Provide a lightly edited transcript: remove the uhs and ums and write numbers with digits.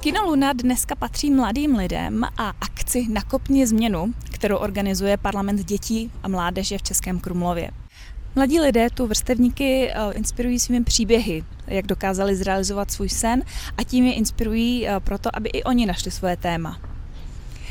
Kino Luna dneska patří mladým lidem a akci Nakopni změnu, kterou organizuje Parlament dětí a mládeže v Českém Krumlově. Mladí lidé tu vrstevníky inspirují svými příběhy, jak dokázali zrealizovat svůj sen, a tím je inspirují proto, aby i oni našli svoje téma.